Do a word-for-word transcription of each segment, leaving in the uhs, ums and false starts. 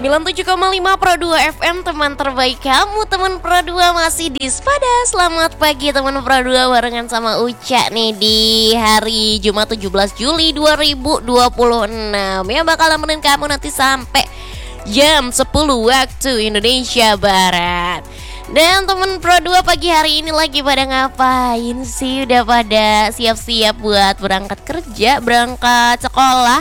sembilan puluh tujuh koma lima Pro dua F M, teman terbaik kamu. Teman Pro dua masih di Spada. Selamat pagi teman Pro dua, barengan sama Uca nih di hari Jumat tujuh belas Juli dua ribu dua puluh enam. Yang bakal nemenin kamu nanti sampai jam sepuluh waktu Indonesia Barat. Dan temen Pro dua pagi hari ini lagi pada ngapain sih? Udah pada siap-siap buat berangkat kerja, berangkat sekolah,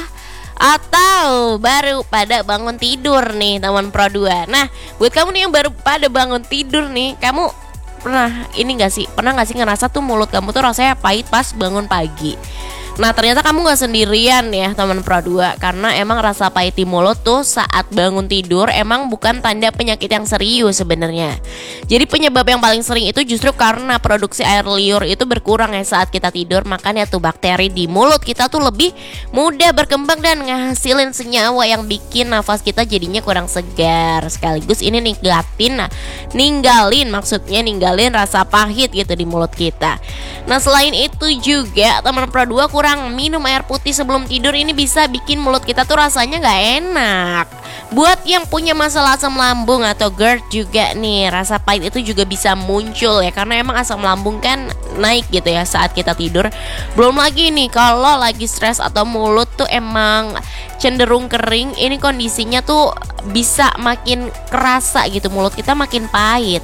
atau baru pada bangun tidur nih teman Pro dua? Nah, buat kamu nih yang baru pada bangun tidur nih, kamu pernah ini gak sih? Pernah gak sih ngerasa tuh mulut kamu tuh rasanya pahit pas bangun pagi? Nah, ternyata kamu gak sendirian ya teman Pro dua, karena emang rasa pahit di mulut tuh saat bangun tidur emang bukan tanda penyakit yang serius sebenarnya. Jadi penyebab yang paling sering itu justru karena produksi air liur itu berkurang ya saat kita tidur. Makanya tuh bakteri di mulut kita tuh lebih mudah berkembang dan ngasilin senyawa yang bikin nafas kita jadinya kurang segar. Sekaligus ini ninggalin, nah, ninggalin maksudnya ninggalin rasa pahit gitu di mulut kita. Nah, selain itu juga teman Pro dua kurang minum air putih sebelum tidur, ini bisa bikin mulut kita tuh rasanya gak enak. Buat yang punya masalah asam lambung atau GERD juga nih, rasa pahit itu juga bisa muncul ya, karena emang asam lambung kan naik gitu ya saat kita tidur. Belum lagi nih kalau lagi stres atau mulut tuh emang cenderung kering, ini kondisinya tuh bisa makin kerasa gitu, mulut kita makin pahit.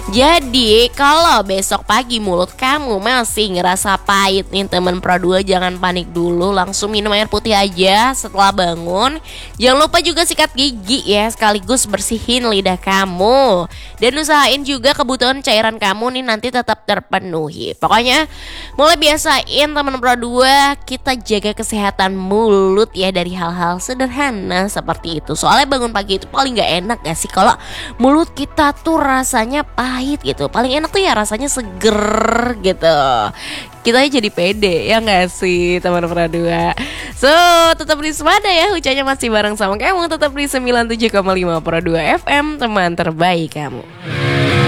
Jadi kalau besok pagi mulut kamu masih ngerasa pahit nih teman Pro dua, jangan panik dulu, langsung minum air putih aja setelah bangun. Jangan lupa juga sikat gigi ya, sekaligus bersihin lidah kamu. Dan usahain juga kebutuhan cairan kamu nih nanti tetap terpenuhi. Pokoknya mulai biasain teman Pro dua, kita jaga kesehatan mulut ya dari hal-hal sederhana seperti itu. Soalnya bangun pagi itu paling gak enak gak sih kalau mulut kita tuh rasanya pahit gitu. Paling enak tuh ya rasanya seger gitu. Kita jadi pede ya gak sih teman Pro dua. So tetap di Spada ya, Ucanya masih bareng sama kamu. Tetap di sembilan puluh tujuh koma lima Pro dua F M, teman terbaik kamu.